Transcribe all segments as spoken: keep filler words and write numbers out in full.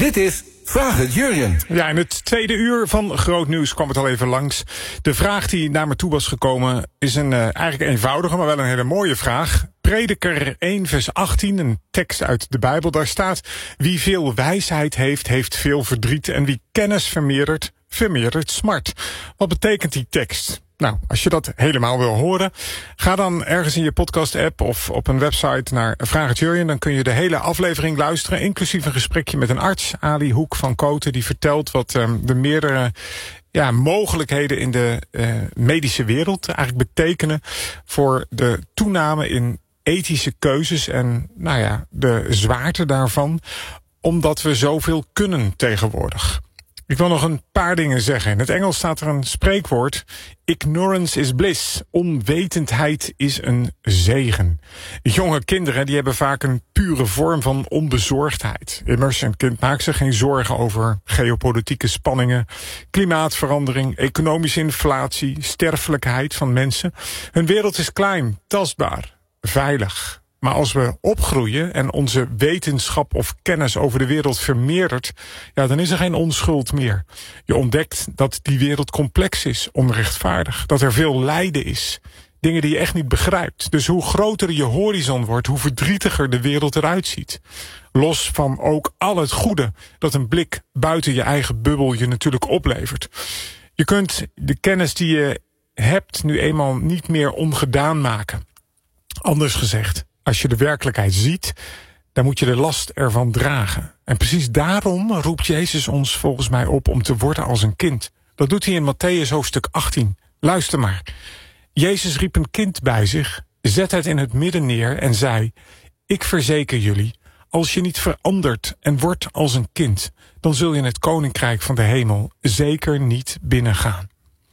Dit is Vraag het Jurjen. Ja, in het tweede uur van Groot Nieuws kwam het al even langs. De vraag die naar me toe was gekomen is een uh, eigenlijk eenvoudige, maar wel een hele mooie vraag. Prediker één vers achttien, een tekst uit de Bijbel. Daar staat: wie veel wijsheid heeft, heeft veel verdriet. En wie kennis vermeerdert, vermeerdert smart. Wat betekent die tekst? Nou, als je dat helemaal wil horen, ga dan ergens in je podcast-app of op een website naar Vraag het Jurjen. Dan kun je de hele aflevering luisteren, inclusief een gesprekje met een arts, Ali Hoek van Koten, die vertelt wat um, de meerdere ja, mogelijkheden in de uh, medische wereld eigenlijk betekenen voor de toename in ethische keuzes en nou ja, de zwaarte daarvan, omdat we zoveel kunnen tegenwoordig. Ik wil nog een paar dingen zeggen. In het Engels staat er een spreekwoord: ignorance is bliss. Onwetendheid is een zegen. Jonge kinderen die hebben vaak een pure vorm van onbezorgdheid. Immers, een kind maakt zich geen zorgen over geopolitieke spanningen, klimaatverandering, economische inflatie, sterfelijkheid van mensen. Hun wereld is klein, tastbaar, veilig. Maar als we opgroeien en onze wetenschap of kennis over de wereld vermeerdert, ja, dan is er geen onschuld meer. Je ontdekt dat die wereld complex is, onrechtvaardig, dat er veel lijden is. Dingen die je echt niet begrijpt. Dus hoe groter je horizon wordt, hoe verdrietiger de wereld eruit ziet. Los van ook al het goede dat een blik buiten je eigen bubbel je natuurlijk oplevert. Je kunt de kennis die je hebt nu eenmaal niet meer ongedaan maken. Anders gezegd, als je de werkelijkheid ziet, dan moet je de last ervan dragen. En precies daarom roept Jezus ons volgens mij op om te worden als een kind. Dat doet hij in Mattheüs hoofdstuk achttien. Luister maar. Jezus riep een kind bij zich, zet het in het midden neer en zei: ik verzeker jullie, als je niet verandert en wordt als een kind, dan zul je in het koninkrijk van de hemel zeker niet binnengaan.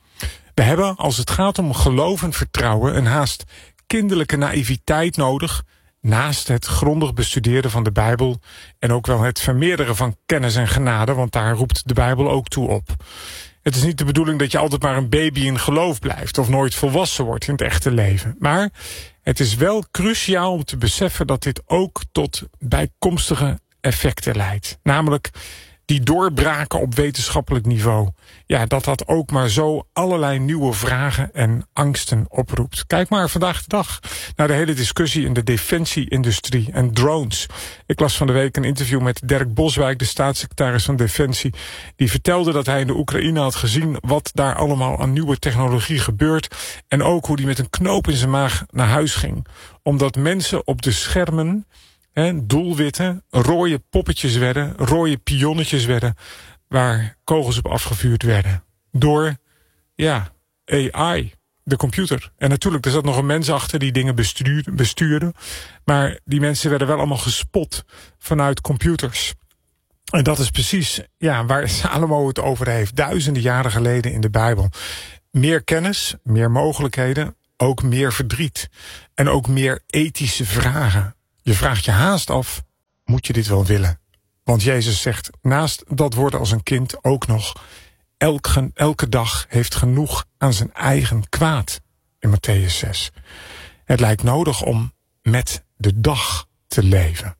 We hebben, als het gaat om geloof en vertrouwen, een haast kinderlijke naïviteit nodig, naast het grondig bestuderen van de Bijbel en ook wel het vermeerderen van kennis en genade, want daar roept de Bijbel ook toe op. Het is niet de bedoeling dat je altijd maar een baby in geloof blijft of nooit volwassen wordt in het echte leven. Maar het is wel cruciaal om te beseffen dat dit ook tot bijkomstige effecten leidt. Namelijk die doorbraken op wetenschappelijk niveau. Ja, dat dat ook maar zo allerlei nieuwe vragen en angsten oproept. Kijk maar vandaag de dag naar de hele discussie in de defensie-industrie en drones. Ik las van de week een interview met Dirk Boswijk, de staatssecretaris van Defensie. Die vertelde dat hij in de Oekraïne had gezien wat daar allemaal aan nieuwe technologie gebeurt. En ook hoe hij met een knoop in zijn maag naar huis ging. Omdat mensen op de schermen, He, doelwitten, rode poppetjes werden, rode pionnetjes werden, waar kogels op afgevuurd werden. Door, ja, A I, de computer. En natuurlijk, er zat nog een mens achter die dingen bestuurde, bestuurde. Maar die mensen werden wel allemaal gespot vanuit computers. En dat is precies ja, waar Salomo het over heeft, duizenden jaren geleden in de Bijbel. Meer kennis, meer mogelijkheden, ook meer verdriet. En ook meer ethische vragen. Je vraagt je haast af, moet je dit wel willen? Want Jezus zegt, naast dat worden als een kind ook nog, elke, elke dag heeft genoeg aan zijn eigen kwaad in Mattheüs zes. Het lijkt nodig om met de dag te leven.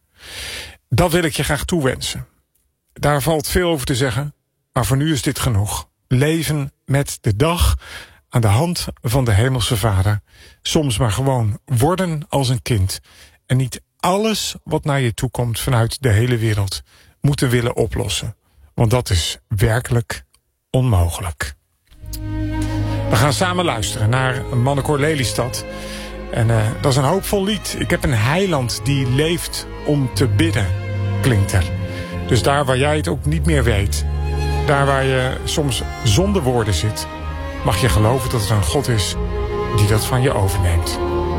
Dat wil ik je graag toewensen. Daar valt veel over te zeggen, maar voor nu is dit genoeg. Leven met de dag aan de hand van de Hemelse Vader. Soms maar gewoon worden als een kind. En niet alles wat naar je toe komt vanuit de hele wereld moeten willen oplossen. Want dat is werkelijk onmogelijk. We gaan samen luisteren naar Mannekoor Lelystad. En uh, dat is een hoopvol lied. Ik heb een heiland die leeft om te bidden, klinkt er. Dus daar waar jij het ook niet meer weet, daar waar je soms zonder woorden zit, mag je geloven dat er een God is die dat van je overneemt.